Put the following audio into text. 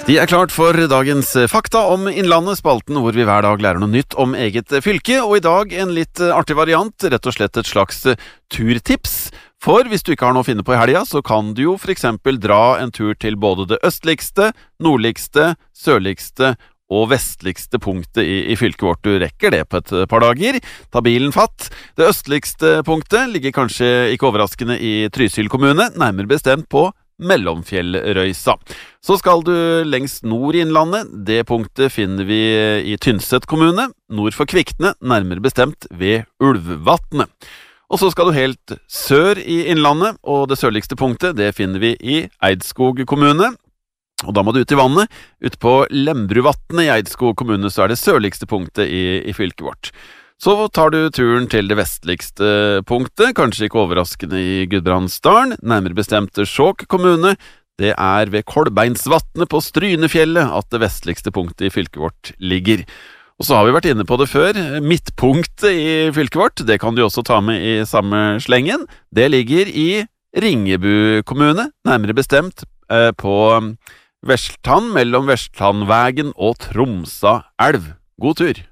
De klart for dagens fakta om Innlandet, spalten hvor vi hver dag lærer noe nytt om eget fylke, og i dag en litt artig variant, rett og slett et slags turtips. For hvis du ikke har noe å finne på i helga, så kan du jo for eksempel dra en tur til både det østligste, nordligste, sørligste og vestligste punktet i fylket vårt. Du rekker det på et par dager. Ta bilen fatt. Det østligste punktet ligger kanskje ikke overraskende i Trysil kommune, nærmere bestemt på Mellomfjellrøysa. Så skal du lengst nord i Innlandet. Det punktet finner vi i Tynset kommune, nord for Kvikne, nærmere bestemt ved Ulvvatnet. Og så skal du helt sør i Innlandet, og det sørligste punktet det finner vi i Eidskog kommune. Og da må du ut i vannet. Ute på Lembruvatnet i Eidskog kommune så er det sørligste punktet i fylket vårt. Så tar du turen til det vestligste punktet, kanskje ikke overraskende i Gudbrandsdalen, nærmere bestemt Skjåk kommune. Det er ved Kolbeinsvatnet på Strynefjellet at det vestligste punktet i fylket vårt ligger. Og så har vi vært inne på det før, midtpunktet i fylket vårt, det kan du også ta med i samme slengen. Det ligger i Ringebu kommune, nærmere bestemt på Vestland, mellom Vestlandvegen og Tromsa elv. God tur!